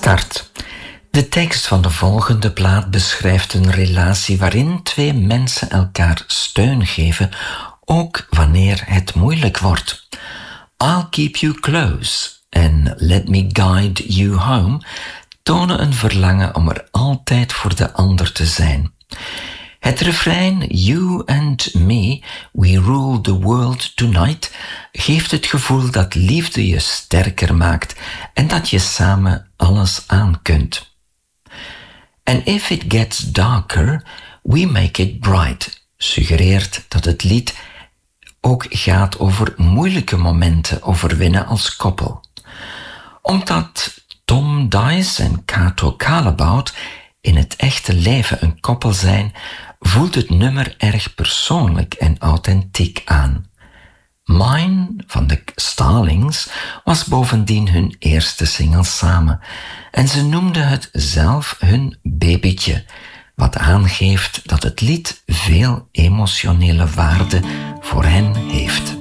Start. De tekst van de volgende plaat beschrijft een relatie waarin twee mensen elkaar steun geven, ook wanneer het moeilijk wordt. I'll Keep You Close en Let Me Guide You Home tonen een verlangen om er altijd voor de ander te zijn. Het refrein You and Me, We Rule the World Tonight geeft het gevoel dat liefde je sterker maakt en dat je samen alles aan kunt. And If It Gets Darker, We Make It Bright suggereert dat het lied ook gaat over moeilijke momenten overwinnen als koppel. Omdat Tom Dice en Kato Kalebout in het echte leven een koppel zijn, voelt het nummer erg persoonlijk en authentiek aan. Mine van de Starlings was bovendien hun eerste single samen en ze noemden het zelf hun babytje, wat aangeeft dat het lied veel emotionele waarde voor hen heeft.